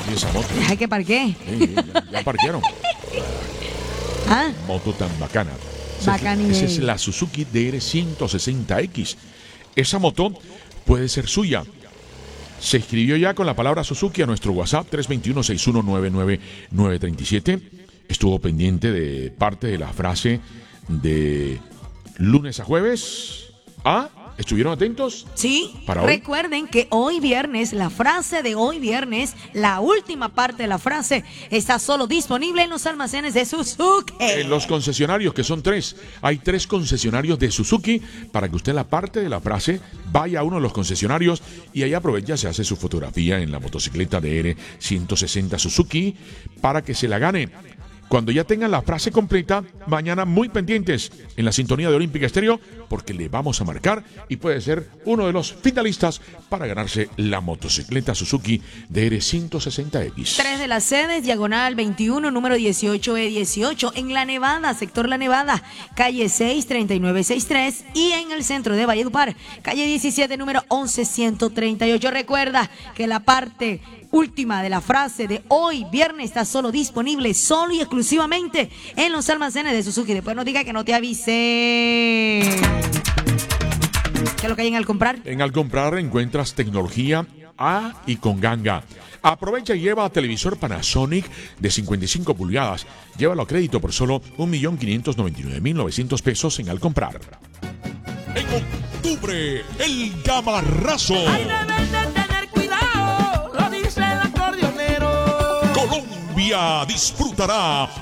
Y esa moto. Deja que parqué. Ya parquearon. ¿Ah? Moto tan bacana. Bacani. Esa es la Suzuki DR160X. Esa moto puede ser suya. Se escribió ya con la palabra Suzuki a nuestro WhatsApp 321-6199937. Estuvo pendiente de parte de la frase de lunes a jueves. ¿Estuvieron atentos? Sí, para hoy. Recuerden que hoy viernes, la frase de hoy viernes, la última parte de la frase, está solo disponible en los almacenes de Suzuki. En los concesionarios, que son 3. Hay 3 concesionarios de Suzuki para que usted la parte de la frase vaya a uno de los concesionarios y ahí aprovecha, se hace su fotografía en la motocicleta DR160 Suzuki para que se la gane. Cuando ya tengan la frase completa, mañana muy pendientes en la sintonía de Olímpica Estéreo, porque le vamos a marcar y puede ser uno de los finalistas para ganarse la motocicleta Suzuki DR160X. 3 de las sedes, diagonal 21, número 18E18, en La Nevada, sector La Nevada, calle 6, 3963, y en el centro de Valledupar, calle 17, número 11138. Recuerda que la parte última de la frase de hoy viernes está solo disponible, solo y exclusivamente en los almacenes de Suzuki. Después no diga que no te avisé. ¿Qué es lo que hay en Alcomprar? En Alcomprar encuentras tecnología A y con ganga. Aprovecha y lleva televisor Panasonic de 55 pulgadas. Llévalo a crédito por solo 1.599.900 pesos en Alcomprar. En octubre, el gamarrazo. Ay, deben de tener cuidado, lo dice el acordeonero. Colombia disfrutará